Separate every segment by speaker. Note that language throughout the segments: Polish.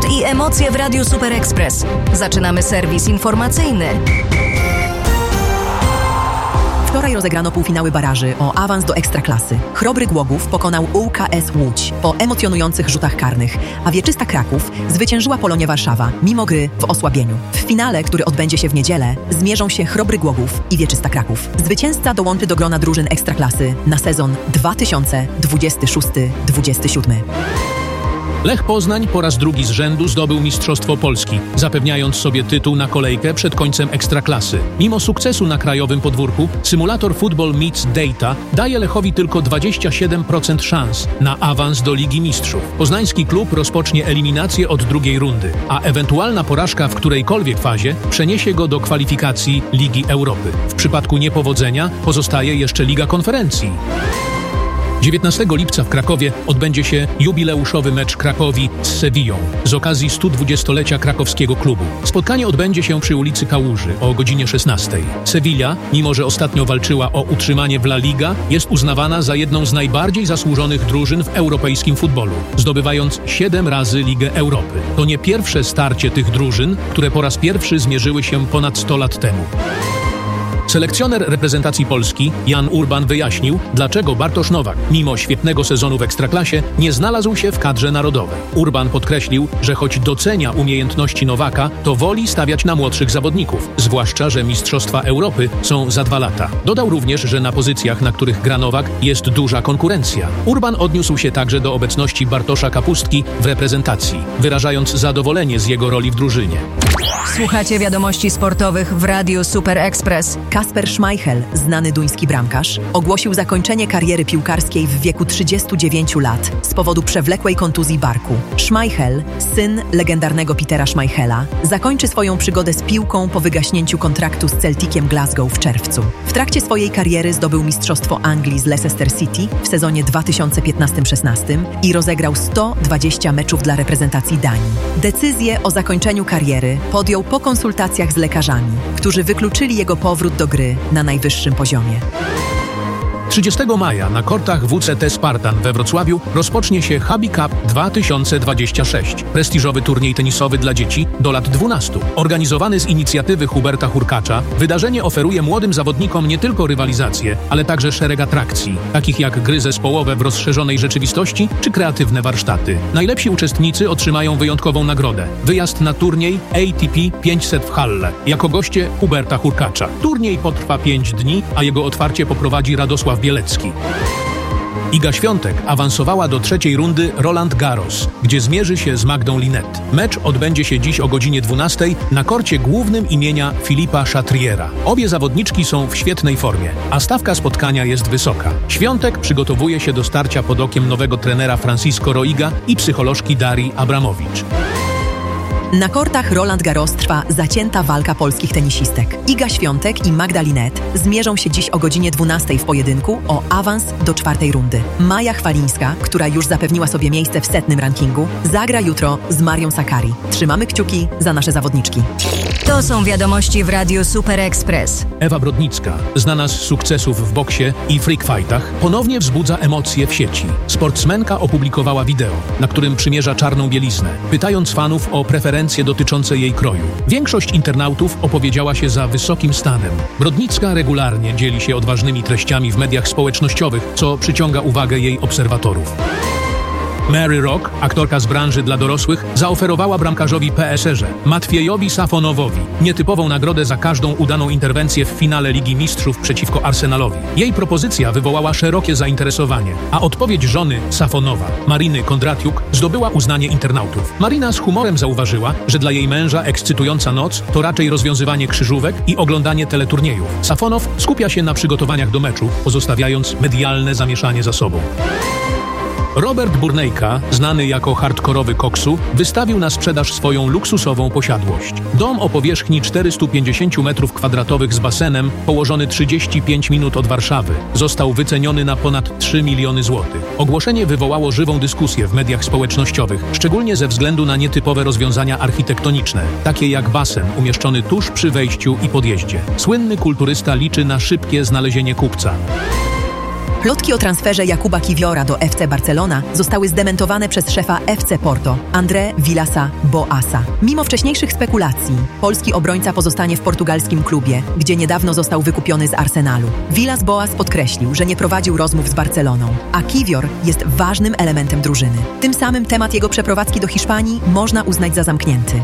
Speaker 1: sport i emocje w Radiu Super Express. Zaczynamy serwis informacyjny.
Speaker 2: Wczoraj rozegrano półfinały baraży o awans do Ekstraklasy. Chrobry Głogów pokonał ŁKS Łódź po emocjonujących rzutach karnych, a Wieczysta Kraków zwyciężyła Polonię Warszawa, mimo gry w osłabieniu. W finale, który odbędzie się w niedzielę, zmierzą się Chrobry Głogów i Wieczysta Kraków. Zwycięzca dołączy do grona drużyn Ekstraklasy na sezon 2026-27.
Speaker 3: Lech Poznań po raz drugi z rzędu zdobył Mistrzostwo Polski, zapewniając sobie tytuł na kolejkę przed końcem Ekstraklasy. Mimo sukcesu na krajowym podwórku, symulator Football Meets Data daje Lechowi tylko 27% szans na awans do Ligi Mistrzów. Poznański klub rozpocznie eliminację od drugiej rundy, a ewentualna porażka w którejkolwiek fazie przeniesie go do kwalifikacji Ligi Europy. W przypadku niepowodzenia pozostaje jeszcze Liga Konferencji. 19 lipca w Krakowie odbędzie się jubileuszowy mecz Krakowi z Sewillą z okazji 120-lecia krakowskiego klubu. Spotkanie odbędzie się przy ulicy Kałuży o godzinie 16. Sewilla, mimo że ostatnio walczyła o utrzymanie w La Liga, jest uznawana za jedną z najbardziej zasłużonych drużyn w europejskim futbolu, zdobywając 7 razy Ligę Europy. To nie pierwsze starcie tych drużyn, które po raz pierwszy zmierzyły się ponad 100 lat temu. Selekcjoner reprezentacji Polski Jan Urban wyjaśnił, dlaczego Bartosz Nowak, mimo świetnego sezonu w Ekstraklasie, nie znalazł się w kadrze narodowej. Urban podkreślił, że choć docenia umiejętności Nowaka, to woli stawiać na młodszych zawodników, zwłaszcza że Mistrzostwa Europy są za 2 lata. Dodał również, że na pozycjach, na których gra Nowak, jest duża konkurencja. Urban odniósł się także do obecności Bartosza Kapustki w reprezentacji, wyrażając zadowolenie z jego roli w drużynie.
Speaker 1: Słuchacie wiadomości sportowych w Radiu Super Express.
Speaker 2: Kasper Schmeichel, znany duński bramkarz, ogłosił zakończenie kariery piłkarskiej w wieku 39 lat z powodu przewlekłej kontuzji barku. Schmeichel, syn legendarnego Petera Schmeichela, zakończy swoją przygodę z piłką po wygaśnięciu kontraktu z Celticiem Glasgow w czerwcu. W trakcie swojej kariery zdobył Mistrzostwo Anglii z Leicester City w sezonie 2015-16 i rozegrał 120 meczów dla reprezentacji Danii. Decyzję o zakończeniu kariery podjął po konsultacjach z lekarzami, którzy wykluczyli jego powrót do gry na najwyższym poziomie.
Speaker 3: 30 maja na kortach WCT Spartan we Wrocławiu rozpocznie się Hubby Cup 2026, prestiżowy turniej tenisowy dla dzieci do lat 12. Organizowany z inicjatywy Huberta Hurkacza, wydarzenie oferuje młodym zawodnikom nie tylko rywalizację, ale także szereg atrakcji, takich jak gry zespołowe w rozszerzonej rzeczywistości czy kreatywne warsztaty. Najlepsi uczestnicy otrzymają wyjątkową nagrodę – wyjazd na turniej ATP 500 w Halle jako goście Huberta Hurkacza. Turniej potrwa 5 dni, a jego otwarcie poprowadzi Radosław Bielecki. Iga Świątek awansowała do 3. rundy Roland Garros, gdzie zmierzy się z Magdą Linette. Mecz odbędzie się dziś o godzinie 12 na korcie głównym imienia Filipa Chatriera. Obie zawodniczki są w świetnej formie, a stawka spotkania jest wysoka. Świątek przygotowuje się do starcia pod okiem nowego trenera Francisco Roiga i psycholożki Darii Abramowicz.
Speaker 2: Na kortach Roland Garros trwa zacięta walka polskich tenisistek. Iga Świątek i Magda Linette zmierzą się dziś o godzinie 12 w pojedynku o awans do 4. rundy. Maja Chwalińska, która już zapewniła sobie miejsce w 100. rankingu, zagra jutro z Marią Sakkari. Trzymamy kciuki za nasze zawodniczki.
Speaker 1: To są wiadomości w Radiu Super Express.
Speaker 3: Ewa Brodnicka, znana z sukcesów w boksie i freak fightach, ponownie wzbudza emocje w sieci. Sportsmenka opublikowała wideo, na którym przymierza czarną bieliznę, pytając fanów o preferencje dotyczące jej kroju. Większość internautów opowiedziała się za wysokim stanem. Brodnicka regularnie dzieli się odważnymi treściami w mediach społecznościowych, co przyciąga uwagę jej obserwatorów. Mary Rock, aktorka z branży dla dorosłych, zaoferowała bramkarzowi PSG Matwiejowi Safonowowi nietypową nagrodę za każdą udaną interwencję w finale Ligi Mistrzów przeciwko Arsenalowi. Jej propozycja wywołała szerokie zainteresowanie, a odpowiedź żony Safonowa, Mariny Kondratiuk, zdobyła uznanie internautów. Marina z humorem zauważyła, że dla jej męża ekscytująca noc to raczej rozwiązywanie krzyżówek i oglądanie teleturniejów. Safonow skupia się na przygotowaniach do meczu, pozostawiając medialne zamieszanie za sobą. Robert Burnejka, znany jako hardkorowy koksu, wystawił na sprzedaż swoją luksusową posiadłość. Dom o powierzchni 450 m2 z basenem, położony 35 minut od Warszawy, został wyceniony na ponad 3 miliony złotych. Ogłoszenie wywołało żywą dyskusję w mediach społecznościowych, szczególnie ze względu na nietypowe rozwiązania architektoniczne, takie jak basen umieszczony tuż przy wejściu i podjeździe. Słynny kulturysta liczy na szybkie znalezienie kupca.
Speaker 2: Plotki o transferze Jakuba Kiwiora do FC Barcelona zostały zdementowane przez szefa FC Porto, André Villasa-Boasa. Mimo wcześniejszych spekulacji, polski obrońca pozostanie w portugalskim klubie, gdzie niedawno został wykupiony z Arsenalu. Villas-Boas podkreślił, że nie prowadził rozmów z Barceloną, a Kiwior jest ważnym elementem drużyny. Tym samym temat jego przeprowadzki do Hiszpanii można uznać za zamknięty.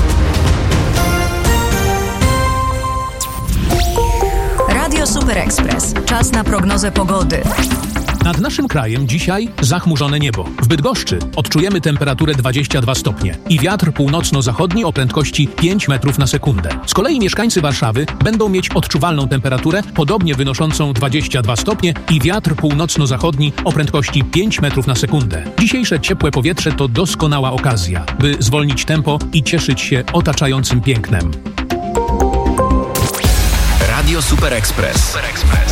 Speaker 1: Radio Super Express. Czas na prognozę pogody.
Speaker 3: Nad naszym krajem dzisiaj zachmurzone niebo. W Bydgoszczy odczujemy temperaturę 22 stopnie i wiatr północno-zachodni o prędkości 5 metrów na sekundę. Z kolei mieszkańcy Warszawy będą mieć odczuwalną temperaturę podobnie wynoszącą 22 stopnie i wiatr północno-zachodni o prędkości 5 metrów na sekundę. Dzisiejsze ciepłe powietrze to doskonała okazja, by zwolnić tempo i cieszyć się otaczającym pięknem.
Speaker 4: Radio Super Express.